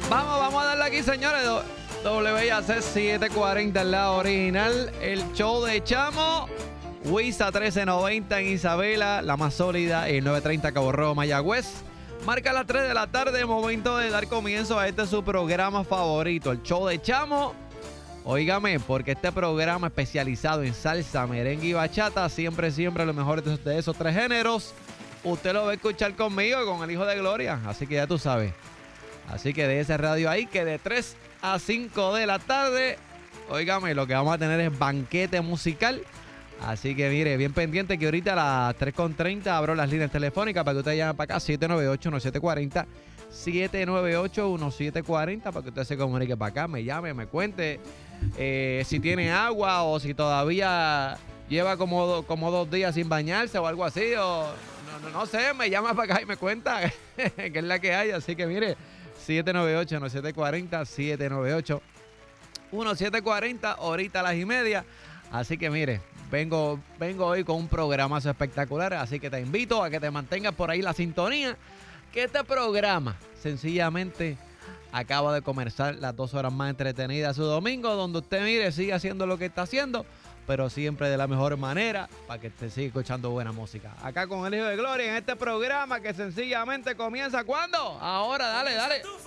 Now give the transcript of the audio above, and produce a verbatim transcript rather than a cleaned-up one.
Vamos, vamos a darle aquí, señores. W I A C setecientos cuarenta, el lado original. El show de Chamo. Wisa trece noventa en Isabela, la más sólida, el nueve treinta Cabo Rojo, Mayagüez. Marca las tres de la tarde, momento de dar comienzo a este su programa favorito, el show de Chamo. Óigame, porque este programa especializado en salsa, merengue y bachata, siempre, siempre lo mejor de esos, de esos tres géneros, usted lo va a escuchar conmigo y con el Hijo de Gloria, así que ya tú sabes. Así que de ese radio ahí, que de tres a cinco de la tarde, óigame, lo que vamos a tener es banquete musical. Así que mire, bien pendiente que ahorita a las tres con treinta abro las líneas telefónicas para que usted llame para acá, siete nueve ocho, uno siete cuatro cero, siete nueve ocho, uno siete cuatro cero, para que usted se comunique para acá, me llame, me cuente eh, si tiene agua o si todavía lleva como, do, como dos días sin bañarse o algo así, o no, no, no sé, me llama para acá y me cuenta que es la que hay. Así que mire, siete nueve ocho, uno siete cuatro cero, siete nueve ocho, uno siete cuatro cero, ahorita a las y media. Así que mire, vengo, vengo hoy con un programazo espectacular, así que te invito a que te mantengas por ahí la sintonía, que este programa sencillamente acaba de comenzar las dos horas más entretenidas de su domingo, donde usted, mire, sigue haciendo lo que está haciendo, pero siempre de la mejor manera, para que te siga escuchando buena música. Acá con el Hijo de Gloria, en este programa que sencillamente comienza, ¿cuándo? Ahora, dale, dale.